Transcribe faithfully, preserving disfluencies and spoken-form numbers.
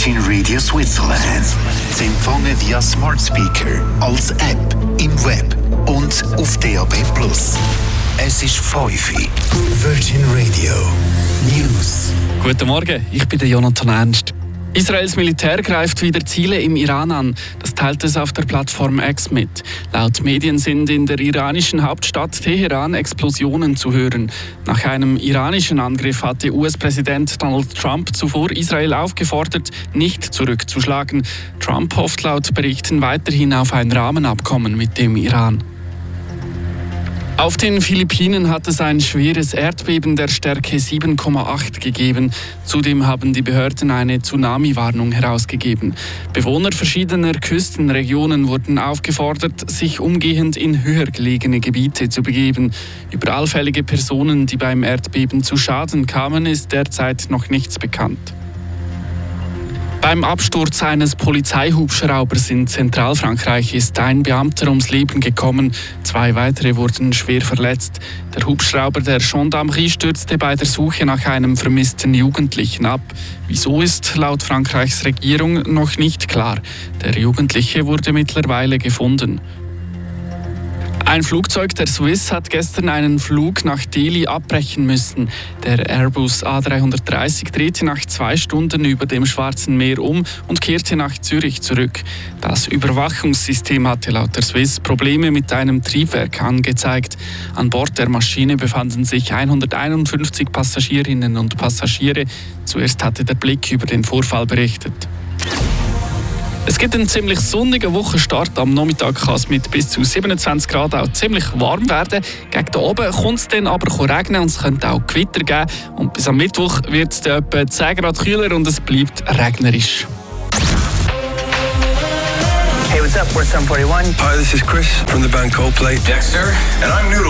Virgin Radio Switzerland. Sie empfangen via Smart Speaker, als App, im Web und auf D A B plus. Es ist fünf Uhr. Virgin Radio News. Guten Morgen, ich bin der Jonathan Ernst. Israels Militär greift wieder Ziele im Iran an. Das teilt es auf der Plattform X mit. Laut Medien sind in der iranischen Hauptstadt Teheran Explosionen zu hören. Nach einem iranischen Angriff hatte U S-Präsident Donald Trump zuvor Israel aufgefordert, nicht zurückzuschlagen. Trump hofft laut Berichten weiterhin auf ein Rahmenabkommen mit dem Iran. Auf den Philippinen hat es ein schweres Erdbeben der Stärke sieben Komma acht gegeben. Zudem haben die Behörden eine Tsunami-Warnung herausgegeben. Bewohner verschiedener Küstenregionen wurden aufgefordert, sich umgehend in höher gelegene Gebiete zu begeben. Über allfällige Personen, die beim Erdbeben zu Schaden kamen, ist derzeit noch nichts bekannt. Beim Absturz eines Polizeihubschraubers in Zentralfrankreich ist ein Beamter ums Leben gekommen. Zwei weitere wurden schwer verletzt. Der Hubschrauber der Gendarmerie stürzte bei der Suche nach einem vermissten Jugendlichen ab. Wieso ist laut Frankreichs Regierung noch nicht klar. Der Jugendliche wurde mittlerweile gefunden. Ein Flugzeug der Swiss hat gestern einen Flug nach Delhi abbrechen müssen. Der Airbus A drei dreißig drehte nach zwei Stunden über dem Schwarzen Meer um und kehrte nach Zürich zurück. Das Überwachungssystem hatte laut der Swiss Probleme mit einem Triebwerk angezeigt. An Bord der Maschine befanden sich hunderteinundfünfzig Passagierinnen und Passagiere. Zuerst hatte der Blick über den Vorfall berichtet. Es gibt einen ziemlich sonnigen Wochenstart. Am Nachmittag kann es mit bis zu siebenundzwanzig Grad auch ziemlich warm werden. Gegen oben kommt es dann aber regnen und es könnte auch Gewitter geben. Und bis am Mittwoch wird es dann etwa zehn Grad kühler und es bleibt regnerisch. Hey, what's up? We're Sum forty-one. Hi, this is Chris from the band Coldplay. Dexter. And I'm Noodle.